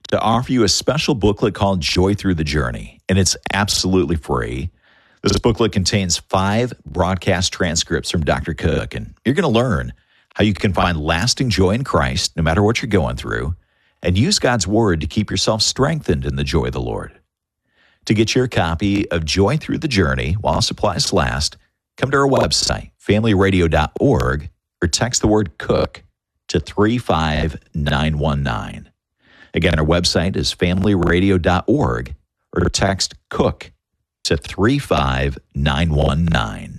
to offer you a special booklet called Joy Through the Journey, and it's absolutely free. This booklet contains 5 broadcast transcripts from Dr. Cook, and you're going to learn how you can find lasting joy in Christ no matter what you're going through, and use God's Word to keep yourself strengthened in the joy of the Lord. To get your copy of Joy Through the Journey while supplies last, come to our website, familyradio.org, or text the word COOK to 35919. Again, our website is familyradio.org, or text COOK to 35919.